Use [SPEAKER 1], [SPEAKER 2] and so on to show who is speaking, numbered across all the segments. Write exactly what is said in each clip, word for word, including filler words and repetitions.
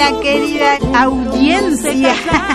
[SPEAKER 1] Hola, querida audiencia.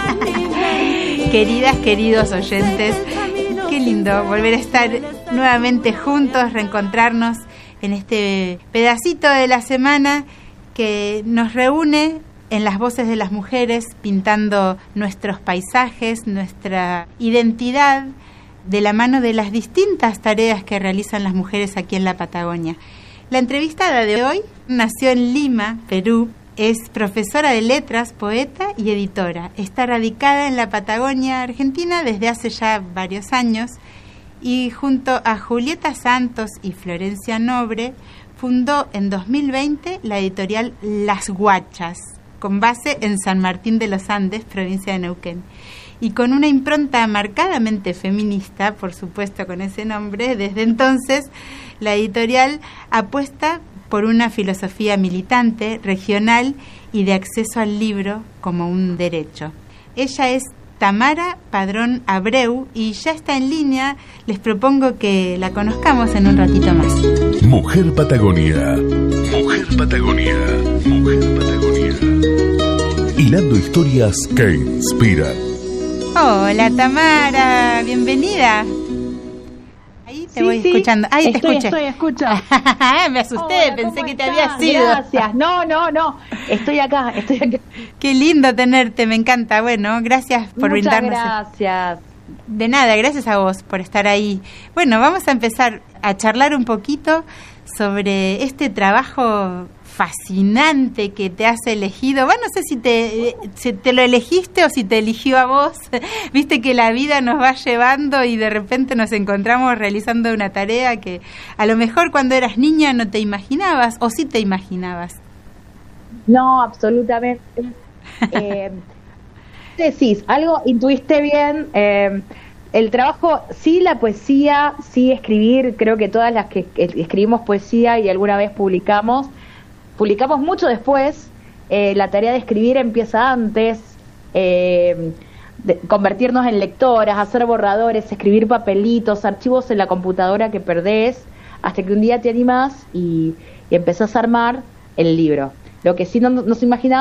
[SPEAKER 1] Queridas, queridos oyentes, qué lindo volver a estar nuevamente juntos, reencontrarnos en este pedacito de la semana que nos reúne en las voces de las mujeres, pintando nuestros paisajes, nuestra identidad, de la mano de las distintas tareas que realizan las mujeres aquí en la Patagonia. La entrevistada de hoy nació en Lima, Perú, es profesora de letras, poeta y editora. Está radicada en la Patagonia Argentina desde hace ya varios años y junto a Julieta Santos y Florencia Nobre fundó en dos mil veinte la editorial Las Guachas, con base en San Martín de los Andes, provincia de Neuquén. Y con una impronta marcadamente feminista, por supuesto con ese nombre, desde entonces la editorial apuesta por una filosofía militante, regional y de acceso al libro como un derecho. Ella es Tamara Padrón Abreu y ya está en línea. Les propongo que la conozcamos en un ratito más.
[SPEAKER 2] Mujer Patagonia. Mujer Patagonia. Mujer Patagonia. Hilando historias que inspiran.
[SPEAKER 1] Hola Tamara, bienvenida. Ahí te
[SPEAKER 3] sí,
[SPEAKER 1] voy
[SPEAKER 3] sí.
[SPEAKER 1] escuchando. Ahí
[SPEAKER 3] estoy,
[SPEAKER 1] te escuché.
[SPEAKER 3] Estoy, escucho.
[SPEAKER 1] Me asusté,
[SPEAKER 3] Hola,
[SPEAKER 1] pensé que te
[SPEAKER 3] estás?
[SPEAKER 1] habías ido.
[SPEAKER 3] Gracias. No, no, no. Estoy acá, estoy acá.
[SPEAKER 1] Qué lindo tenerte, me encanta. Bueno, gracias por
[SPEAKER 3] Muchas
[SPEAKER 1] brindarnos.
[SPEAKER 3] gracias.
[SPEAKER 1] De nada, gracias a vos por estar ahí. Bueno, vamos a empezar a charlar un poquito sobre este trabajo fascinante que te has elegido. Bueno, no sé si te, si te lo elegiste o si te eligió a vos. Viste que la vida nos va llevando y de repente nos encontramos realizando una tarea que a lo mejor cuando eras niña no te imaginabas, o sí te imaginabas.
[SPEAKER 3] No, absolutamente. eh, decís, algo intuiste bien. Eh, el trabajo, sí, la poesía, sí, escribir. Creo que todas las que escribimos poesía y alguna vez publicamos, publicamos mucho después. Eh, la tarea de escribir empieza antes. Eh, de convertirnos en lectoras, hacer borradores, escribir papelitos, archivos en la computadora que perdés, hasta que un día te animás y, y empezás a armar el libro. Lo que sí no nos imaginamos